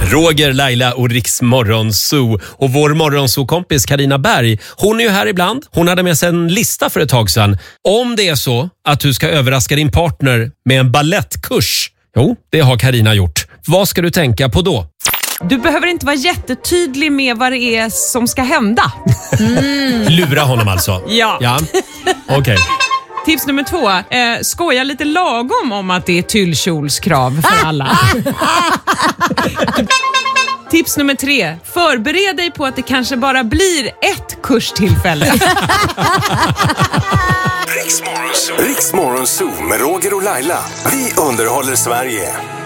Roger, Laila och Riks Morgonzoo. Och vår Morgonzoo-kompis Carina Berg, hon är ju här ibland. Hon hade med sig en lista för ett tag sedan. Om det är så att du ska överraska din partner med en ballettkurs. Jo, det har Carina gjort. Vad ska du tänka på då? Du behöver inte vara jättetydlig med vad det är som ska hända. Lura honom alltså? Ja. Okej. Tips nummer 2. Skoja lite lagom om att det är tyllkjolskrav för alla. Tips nummer 3. Förbered dig på att det kanske bara blir ett kurstillfälle. Riks Morgonzoo med Roger och Laila. Vi underhåller Sverige.